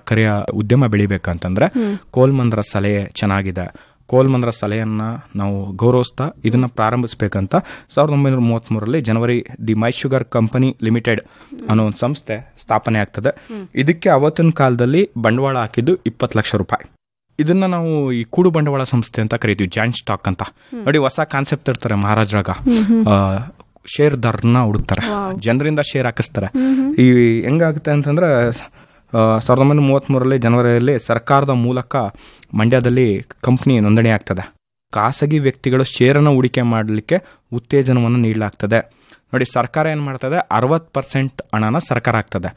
ಸಕ್ಕರೆಯ ಉದ್ಯಮ ಬೆಳಿಬೇಕಂತಂದ್ರೆ ಕೋಲ್ಮಂದ್ರ ಸಲಹೆ ಚೆನ್ನಾಗಿದೆ. ಕೋಲ್ಮಂದ್ರ ಸಲಹೆಯನ್ನ ನಾವು ಗೌರವಿಸ್ತಾ ಇದನ್ನ ಪ್ರಾರಂಭಿಸಬೇಕಂತ 1933 ಜನವರಿ the my sugar company limited ಅನ್ನೋ ಒಂದು ಸಂಸ್ಥೆ ಸ್ಥಾಪನೆ ಆಗ್ತದೆ. ಇದಕ್ಕೆ ಅವತ್ತಿನ ಕಾಲದಲ್ಲಿ ಬಂಡವಾಳ ಹಾಕಿದ್ದು 20 ಲಕ್ಷ ರೂಪಾಯಿ. ಇದನ್ನ ನಾವು ಈ ಕೂಡು ಬಂಡವಾಳ ಸಂಸ್ಥೆ ಅಂತ ಕರಿತೀವಿ, ಜಾಯಿಂಟ್ ಸ್ಟಾಕ್ ಅಂತ. ನೋಡಿ, ಹೊಸ ಕಾನ್ಸೆಪ್ಟ್ ಇರ್ತಾರೆ ಮಹಾರಾಜರಾಗ. ಶೇರ್ದಾರನ್ನ ಹುಡುಕ್ತಾರೆ, ಜನರಿಂದ ಶೇರ್ ಹಾಕಿಸ್ತಾರೆ. ಈ ಹೆಂಗಾಗುತ್ತೆ ಅಂತಂದ್ರೆ 1933 ಜನವರಿಯಲ್ಲಿ ಸರ್ಕಾರದ ಮೂಲಕ ಮಂಡ್ಯದಲ್ಲಿ ಕಂಪ್ನಿ ನೋಂದಣಿ ಆಗ್ತದೆ. ಖಾಸಗಿ ವ್ಯಕ್ತಿಗಳು ಶೇರನ್ನು ಹೂಡಿಕೆ ಮಾಡಲಿಕ್ಕೆ ಉತ್ತೇಜನವನ್ನು ನೀಡಲಾಗ್ತದೆ. ನೋಡಿ, ಸರ್ಕಾರ ಏನ್ ಮಾಡ್ತದೆ, 60% ಹಣನ ಸರ್ಕಾರ ಹಾಕ್ತದೆ,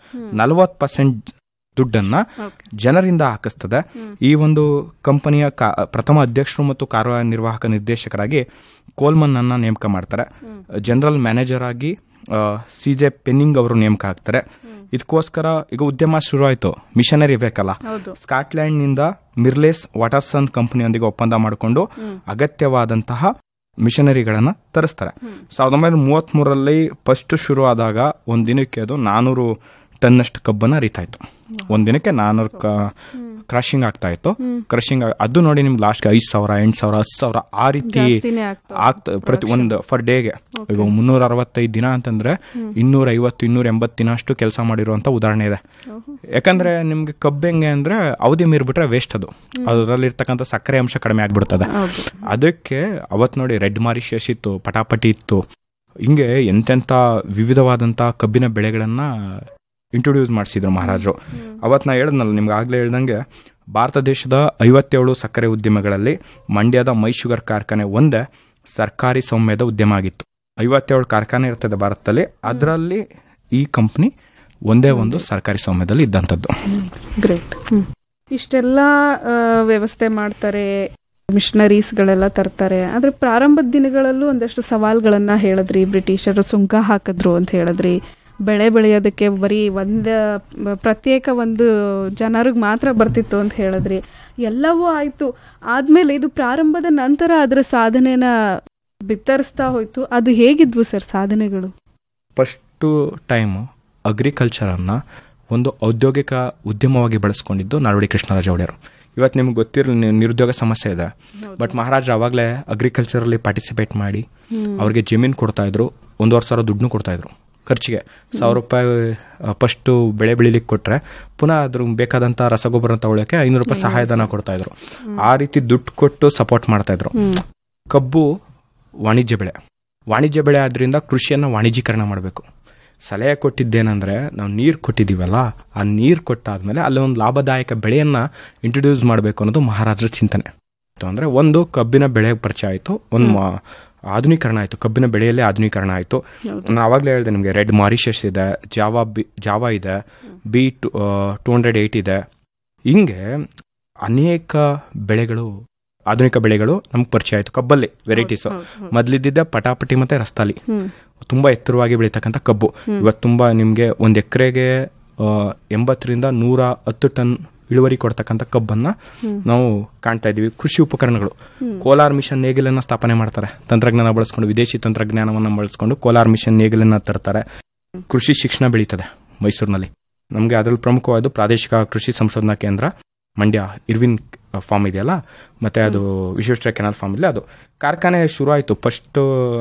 40% ದುಡ್ಡನ್ನ ಜನರಿಂದ ಹಾಕಿಸ್ತದೆ. ಈ ಒಂದು ಕಂಪನಿಯ ಪ್ರಥಮ ಅಧ್ಯಕ್ಷರು ಮತ್ತು ಕಾರ್ಯನಿರ್ವಾಹಕ ನಿರ್ದೇಶಕರಾಗಿ ಕೋಲ್ಮನ್ ಅನ್ನ ನೇಮಕ ಮಾಡ್ತಾರೆ. ಜನರಲ್ ಮ್ಯಾನೇಜರ್ ಆಗಿ CJ ಪೆನ್ನಿಂಗ್ ಅವರು ನೇಮಕ ಆಗ್ತಾರೆ. ಇದಕ್ಕೋಸ್ಕರ ಈಗ ಉದ್ಯಮ ಶುರು ಆಯ್ತು, ಮಿಷನರಿ ಬೇಕಲ್ಲ. ಸ್ಕಾಟ್ಲೆಂಡ್ ನಿಂದ ಮಿರ್ಲೇಸ್ ವಾಟರ್ಸನ್ ಕಂಪನಿಯೊಂದಿಗೆ ಒಪ್ಪಂದ ಮಾಡಿಕೊಂಡು ಅಗತ್ಯವಾದಂತಹ ಮಿಷನರಿಗಳನ್ನ ತರಿಸ್ತಾರೆ. 1933 ಫಸ್ಟ್ ಶುರು ಆದಾಗ ಒಂದ್ ದಿನಕ್ಕೆ ಅದು 400 ಟನ್ನಷ್ಟು ಕಬ್ಬನ್ನ ಅರಿತಾಯ್ತು. ಒಂದಿನಕ್ಕೆ 400 ಕ್ರಶಿಂಗ್ ಆಗ್ತಾ ಇತ್ತು. ಕ್ರಶಿಂಗ್ ಅದು ನೋಡಿ ನಿಮ್ಗೆ ಲಾಸ್ಟ್ 5,000, 8,000, 10,000 ಆ ರೀತಿ ಪ್ರತಿ ಒಂದು ಫರ್ ಡೇಗೆ. ಈಗ 365 ದಿನ ಅಂತಂದ್ರೆ 250, 280 ದಿನ ಅಷ್ಟು ಕೆಲಸ ಮಾಡಿರುವಂತ ಉದಾಹರಣೆ ಇದೆ. ಯಾಕಂದ್ರೆ ನಿಮ್ಗೆ ಕಬ್ಬು ಹೆಂಗೆ ಅಂದ್ರೆ ಅವಧಿ ಮೀರ್ಬಿಟ್ರೆ ವೇಸ್ಟ್. ಅದರಲ್ಲಿ ಇರ್ತಕ್ಕಂಥ ಸಕ್ಕರೆ ಅಂಶ ಕಡಿಮೆ ಆಗ್ಬಿಡ್ತದೆ. ಅದಕ್ಕೆ ಅವತ್ ನೋಡಿ ರೆಡ್ ಮಾರಿಷಸ್ ಇತ್ತು, ಪಟಾಪಟಿ ಇತ್ತು, ಹಿಂಗೆ ಎಂತೆಂತ ವಿವಿಧವಾದಂತ ಕಬ್ಬಿನ ಬೆಳೆಗಳನ್ನ ಇಂಟ್ರೊಡ್ಯೂಸ್ ಮಾಡಿಸಿದ್ರು ಮಹಾರಾಜರು. ಅವತ್ತು ನಾ ಹೇಳಿದ್ನಲ್ಲ ನಿಮ್ಗೆ ಆಗ್ಲೇ ಹೇಳ್ದಂಗೆ, ಭಾರತ ದೇಶದ 57 ಸಕ್ಕರೆ ಉದ್ಯಮಗಳಲ್ಲಿ ಮಂಡ್ಯದ ಮೈ ಶುಗರ್ ಕಾರ್ಖಾನೆ ಒಂದೇ ಸರ್ಕಾರಿ ಸ್ವಾಮ್ಯದ ಉದ್ಯಮ ಆಗಿತ್ತು. 57 ಕಾರ್ಖಾನೆ ಇರ್ತದೆ ಭಾರತದಲ್ಲಿ, ಅದರಲ್ಲಿ ಈ ಕಂಪ್ನಿ ಒಂದೇ ಒಂದು ಸರ್ಕಾರಿ ಸ್ವಾಮ್ಯದಲ್ಲಿ ಇದ್ದಂಥದ್ದು. ಗ್ರೇಟ್. ಇಷ್ಟೆಲ್ಲ ವ್ಯವಸ್ಥೆ ಮಾಡ್ತಾರೆ, ಮಿಷನರೀಸ್ಗಳೆಲ್ಲ ತರ್ತಾರೆ. ಆದ್ರೆ ಪ್ರಾರಂಭದ ದಿನಗಳಲ್ಲೂ ಒಂದಷ್ಟು ಸವಾಲ್ಗಳನ್ನ ಹೇಳಿದ್ರಿ. ಬ್ರಿಟಿಷರು ಸುಂಕ ಹಾಕಿದ್ರು ಅಂತ ಹೇಳಿದ್ರಿ. ಬೆಳೆ ಬೆಳೆಯೋದಕ್ಕೆ ಬರೀ ಪ್ರತ್ಯೇಕ ಒಂದು ಜನರಿಗೆ ಮಾತ್ರ ಬರ್ತಿತ್ತು ಅಂತ ಹೇಳಿದ್ರಿ. ಎಲ್ಲವೂ ಆಯ್ತು. ಆದ್ಮೇಲೆ ಇದು ಪ್ರಾರಂಭದ ನಂತರ ಅದರ ಸಾಧನೆನ ಬಿತ್ತರಿಸ್ತಾ ಹೋಯ್ತು. ಅದು ಹೇಗಿದ್ವು ಸರ್ ಸಾಧನೆಗಳು? ಫಸ್ಟ್ ಟೈಮ್ ಅಗ್ರಿಕಲ್ಚರ್ ಅನ್ನ ಒಂದು ಔದ್ಯೋಗಿಕ ಉದ್ಯಮವಾಗಿ ಬಳಸ್ಕೊಂಡಿದ್ದು ನಾಲ್ವಡಿ ಕೃಷ್ಣರಾಜ ಒಡೆಯರು. ಇವತ್ತು ನಿಮ್ಗೆ ಗೊತ್ತಿರಲಿ ನಿರುದ್ಯೋಗ ಸಮಸ್ಯೆ ಇದೆ, ಬಟ್ ಮಹಾರಾಜರು ಅವಾಗಲೇ ಅಗ್ರಿಕಲ್ಚರ್ ಅಲ್ಲಿ ಪಾರ್ಟಿಸಿಪೇಟ್ ಮಾಡಿ ಅವ್ರಿಗೆ ಜಮೀನು ಕೊಡ್ತಾ ಇದ್ರು, 1,500 ದುಡ್ಡು ಕೊಡ್ತಾ ಇದ್ರು ಖರ್ಚಿಗೆ. 1,000 ರೂಪಾಯಿ ಫಸ್ಟ್ ಬೆಳೆ ಬೆಳಿಲಿಕ್ಕೆ ಕೊಟ್ರೆ ಪುನಃ ಅದ್ರ ಬೇಕಾದಂತ ರಸಗೊಬ್ಬರ ತಗೊಳ್ಳೋಕೆ 500 ರೂಪಾಯಿ ಸಹಾಯಧನ ಕೊಡ್ತಾ ಇದ್ರು. ಆ ರೀತಿ ದುಡ್ಡು ಕೊಟ್ಟು ಸಪೋರ್ಟ್ ಮಾಡ್ತಾ ಇದ್ರು. ಕಬ್ಬು ವಾಣಿಜ್ಯ ಬೆಳೆ ಆದ್ರಿಂದ ಕೃಷಿಯನ್ನ ವಾಣಿಜ್ಯೀಕರಣ ಮಾಡಬೇಕು. ಸಲಹೆ ಕೊಟ್ಟಿದ್ದೇನೆಂದ್ರೆ, ನಾವು ನೀರು ಕೊಟ್ಟಿದ್ದೀವಲ್ಲ, ಆ ನೀರು ಕೊಟ್ಟಾದ್ಮೇಲೆ ಅಲ್ಲಿ ಒಂದು ಲಾಭದಾಯಕ ಬೆಳೆಯನ್ನ ಇಂಟ್ರೊಡ್ಯೂಸ್ ಮಾಡಬೇಕು ಅನ್ನೋದು ಮಹಾರಾಜರ ಚಿಂತನೆ. ಅಂದ್ರೆ ಒಂದು ಕಬ್ಬಿನ ಬೆಳೆ ಪರಿಚಯ ಆಯ್ತು, ಒಂದು ಆಧುನೀಕರಣ ಆಯ್ತು, ಕಬ್ಬಿನ ಬೆಳೆಯಲ್ಲೇ ಆಧುನೀಕರಣ ಆಯ್ತು. ನಾನು ಆವಾಗಲೇ ಹೇಳಿದೆ ನಿಮಗೆ, ರೆಡ್ ಮಾರಿಷಸ್ ಇದೆ, ಜಾವಾ ಇದೆ, B208 ಇದೆ. ಹಿಂಗೆ ಅನೇಕ ಬೆಳೆಗಳು, ಆಧುನಿಕ ಬೆಳೆಗಳು ನಮ್ಗೆ ಪರಿಚಯ ಆಯ್ತು. ಕಬ್ಬಲ್ಲಿ ವೆರೈಟೀಸ್ ಮೊದಲಿದ್ದ ಪಟಾಪಟಿ ಮತ್ತೆ ರಸ್ತಾಲಿ, ತುಂಬಾ ಎತ್ತರವಾಗಿ ಬೆಳೀತಕ್ಕಂಥ ಕಬ್ಬು. ಇವತ್ತು ತುಂಬಾ ನಿಮ್ಗೆ ಒಂದ್ ಎಕರೆಗೆ 80ರಿಂದ 110 ಟನ್ ಇಳುವರಿ ಕೊಡ್ತಕ್ಕಂಥ ಕಬ್ಬನ್ನ ನಾವು ಕಾಣ್ತಾ ಇದೀವಿ. ಕೃಷಿ ಉಪಕರಣಗಳು, ಕೋಲಾರ್ ಮಿಷನ್ ನೇಗಿಲನ್ನ ಸ್ಥಾಪನೆ ಮಾಡ್ತಾರೆ. ತಂತ್ರಜ್ಞಾನ ಬಳಸ್ಕೊಂಡು, ವಿದೇಶಿ ತಂತ್ರಜ್ಞಾನವನ್ನ ಬಳಸ್ಕೊಂಡು ಕೋಲಾರ್ ಮಿಷನ್ ನೇಗಿಲನ್ನ ತರ್ತಾರೆ. ಕೃಷಿ ಶಿಕ್ಷಣ ಬೆಳೀತದೆ ಮೈಸೂರಿನಲ್ಲಿ. ನಮ್ಗೆ ಅದ್ರಲ್ಲಿ ಪ್ರಮುಖವಾದ ಪ್ರಾದೇಶಿಕ ಕೃಷಿ ಸಂಶೋಧನಾ ಕೇಂದ್ರ ಮಂಡ್ಯ ಇರ್ವಿನ್ ಫಾರ್ಮ್ ಇದೆಯಲ್ಲ, ಮತ್ತೆ ಅದು ವಿಶ್ವೇಶ್ವರ ಕೆನಾಲ್ ಫಾರ್ಮ್ ಇಲ್ಲ, ಅದು ಕಾರ್ಖಾನೆ ಶುರು ಆಯ್ತು. ಫಸ್ಟ್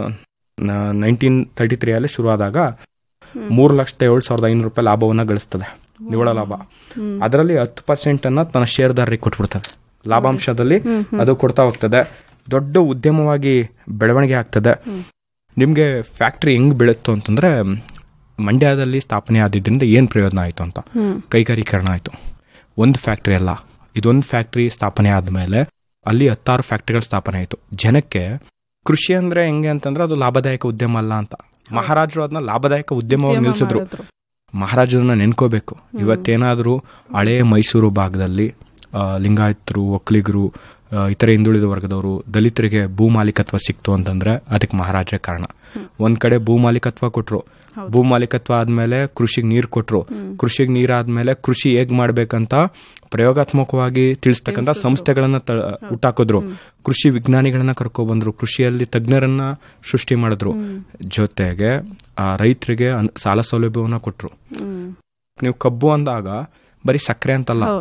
1933 ಅಲ್ಲಿ ಶುರು ಆದಾಗ 3,07,500 ರೂಪಾಯಿ ಲಾಭವನ್ನ ಗಳಿಸ್ತದೆ, ನಿವ್ವಳ ಲಾಭ. ಅದರಲ್ಲಿ 10% ಅನ್ನ ತನ್ನ ಶೇರ್ದಾರರಿಗೆ ಕೊಟ್ಬಿಡ್ತದೆ. ಲಾಭಾಂಶದಲ್ಲಿ ಅದು ಕೊಡ್ತಾ ಹೋಗ್ತದೆ. ದೊಡ್ಡ ಉದ್ಯಮವಾಗಿ ಬೆಳವಣಿಗೆ ಆಗ್ತದೆ. ನಿಮ್ಗೆ ಫ್ಯಾಕ್ಟರಿ ಹೆಂಗ್ ಬೆಳೀತು ಅಂತಂದ್ರೆ, ಮಂಡ್ಯದಲ್ಲಿ ಸ್ಥಾಪನೆ ಆದಿದ್ದರಿಂದ ಏನ್ ಪ್ರಯೋಜನ ಆಯ್ತು ಅಂತ, ಕೈಗಾರೀಕರಣ ಆಯ್ತು. ಒಂದು ಫ್ಯಾಕ್ಟರಿ ಅಲ್ಲ, ಇದೊಂದು ಫ್ಯಾಕ್ಟರಿ ಸ್ಥಾಪನೆ ಆದ್ಮೇಲೆ ಅಲ್ಲಿ 16 ಫ್ಯಾಕ್ಟರಿಗಳು ಸ್ಥಾಪನೆ ಆಯ್ತು. ಜನಕ್ಕೆ ಕೃಷಿ ಅಂದ್ರೆ ಹೆಂಗೆ ಅಂತಂದ್ರೆ ಅದು ಲಾಭದಾಯಕ ಉದ್ಯಮ ಅಲ್ಲ ಅಂತ ಮಹಾರಾಜರು ಅದನ್ನ ಲಾಭದಾಯಕ ಉದ್ಯಮವಾಗಿ ನಿಲ್ಸಿದ್ರು. ಮಹಾರಾಜರನ್ನ ನೆನ್ಕೋಬೇಕು. ಇವತ್ತೇನಾದ್ರೂ ಹಳೆ ಮೈಸೂರು ಭಾಗದಲ್ಲಿ ಲಿಂಗಾಯತರು, ಒಕ್ಕಲಿಗರು, ಇತರೆ ಹಿಂದುಳಿದ ವರ್ಗದವರು, ದಲಿತರಿಗೆ ಭೂ ಮಾಲೀಕತ್ವ ಸಿಕ್ತು ಅಂತಂದ್ರೆ ಅದಕ್ಕೆ ಮಹಾರಾಜರೇ ಕಾರಣ. ಒಂದ್ ಕಡೆ ಭೂ ಮಾಲೀಕತ್ವ ಕೊಟ್ರು, ಭೂ ಮಾಲೀಕತ್ವ ಆದ್ಮೇಲೆ ಕೃಷಿಗೆ ನೀರು ಕೊಟ್ರು, ಕೃಷಿಗೆ ನೀರಾದ್ಮೇಲೆ ಕೃಷಿ ಹೇಗ್ ಮಾಡ್ಬೇಕಂತ ಪ್ರಯೋಗಾತ್ಮಕವಾಗಿ ತಿಳಿಸ್ತಕ್ಕಂಥ ಸಂಸ್ಥೆಗಳನ್ನ ಹುಟ್ಟಾಕಿದ್ರು. ಕೃಷಿ ವಿಜ್ಞಾನಿಗಳನ್ನ ಕರ್ಕೊಬಂದ್ರು, ಕೃಷಿಯಲ್ಲಿ ತಜ್ಞರನ್ನ ಸೃಷ್ಟಿ ಮಾಡಿದ್ರು. ಜೊತೆಗೆ ರೈತರಿಗೆ ಸಾಲ ಸೌಲಭ್ಯವನ್ನ ಕೊಟ್ರು. ನೀವು ಕಬ್ಬು ಅಂದಾಗ ಬರೀ ಸಕ್ಕರೆ ಅಂತಲ್ಲ,